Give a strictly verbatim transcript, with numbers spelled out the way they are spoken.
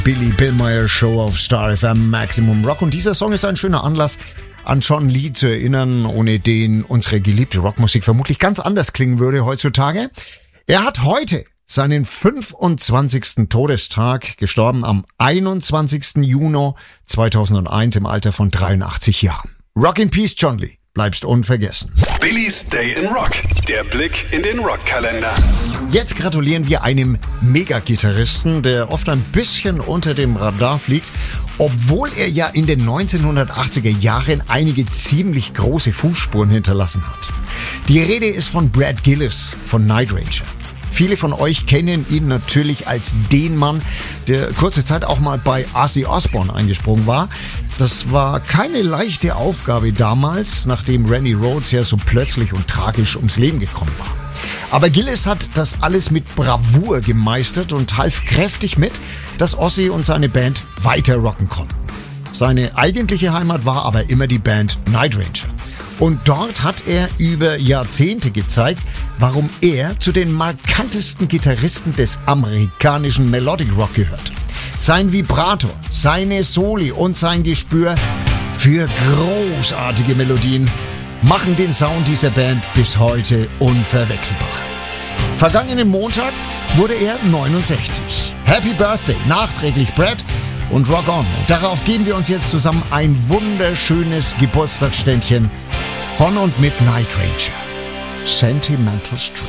Billy Billmeyer Show auf Star F M Maximum Rock. Und dieser Song ist ein schöner Anlass, an John Lee zu erinnern, ohne den unsere geliebte Rockmusik vermutlich ganz anders klingen würde heutzutage. Er hat heute seinen fünfundzwanzigsten Todestag, gestorben am einundzwanzigsten Juni zweitausendeins im Alter von dreiundachtzig Jahren. Rock in Peace, John Lee. Bleibst unvergessen. Billys Day in Rock. Der Blick in den Rockkalender. Jetzt gratulieren wir einem Megagitarristen, der oft ein bisschen unter dem Radar fliegt, obwohl er ja in den neunzehnhundertachtziger Jahren einige ziemlich große Fußspuren hinterlassen hat. Die Rede ist von Brad Gillis von Night Ranger. Viele von euch kennen ihn natürlich als den Mann, der kurze Zeit auch mal bei Ozzy Osbourne eingesprungen war. Das war keine leichte Aufgabe damals, nachdem Randy Rhoads ja so plötzlich und tragisch ums Leben gekommen war. Aber Gillis hat das alles mit Bravour gemeistert und half kräftig mit, dass Ozzy und seine Band weiter rocken konnten. Seine eigentliche Heimat war aber immer die Band Night Ranger. Und dort hat er über Jahrzehnte gezeigt, warum er zu den markantesten Gitarristen des amerikanischen Melodic Rock gehört. Sein Vibrato, seine Soli und sein Gespür für großartige Melodien machen den Sound dieser Band bis heute unverwechselbar. Vergangenen Montag wurde er neunundsechzig. Happy Birthday nachträglich Brad und Rock On. Und darauf geben wir uns jetzt zusammen ein wunderschönes Geburtstagsständchen von und mit Night Ranger. Sentimental Street.